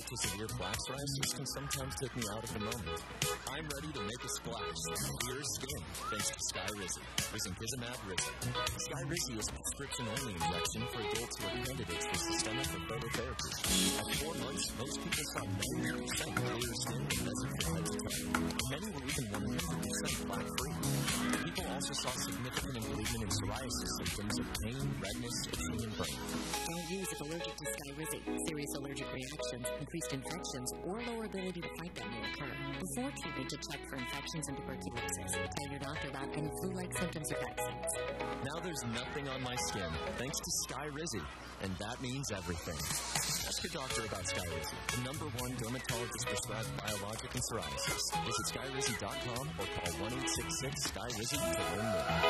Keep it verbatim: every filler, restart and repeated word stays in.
moderate to severe plaque psoriasis can sometimes take me out of the moment. I'm ready to make a splash on clear skin thanks to Skyrizi. Risankizumab Rizi. Skyrizi is a prescription-only injection for adults who are candidates for systemic or phototherapy. At four months, most people saw ninety percent clear skin and doesn't feel head to toe. Many were even one hundred percent plaque-free. People also saw significant improvement in psoriasis symptoms of pain, redness, itching, and burning. Don't use if allergic to Skyrizi. Serious allergic reactions, increased infections, or lower ability to fight them may occur. Before treatment, to check for infections and tuberculosis. Tell your doctor about any flu-like symptoms or vaccines. Now there's nothing on my skin, thanks to Skyrizi, and that means everything. Ask your doctor about Skyrizi, the number one dermatologist-prescribed biologic in psoriasis. Visit skyrizi dot com or call one eight six six Skyrizi to learn more.